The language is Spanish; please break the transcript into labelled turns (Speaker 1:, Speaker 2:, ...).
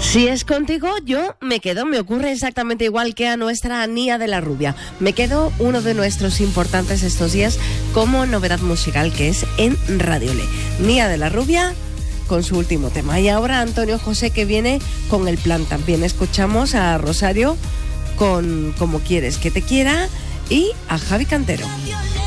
Speaker 1: Si es contigo, yo me quedo. Me ocurre exactamente igual que a nuestra Nia de la Rubia. Me quedo uno de nuestros importantes estos días como novedad musical, que es en Radio Le. Nia de la Rubia con su último tema. Y ahora Antonio José, que viene con El Plan. También escuchamos a Rosario con Como quieres que te quiera y a Javi Cantero.